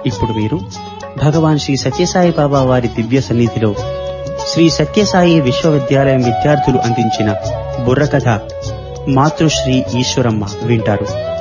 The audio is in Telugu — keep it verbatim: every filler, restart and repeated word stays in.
ఇప్పుడు మీరు భగవాన్ శ్రీ సత్యసాయి బాబా వారి దివ్య సన్నిధిలో శ్రీ సత్యసాయి విశ్వవిద్యాలయం విద్యార్థులు అందించిన బుర్రకథ మాతృశ్రీ ఈశ్వరమ్మ వింటారు.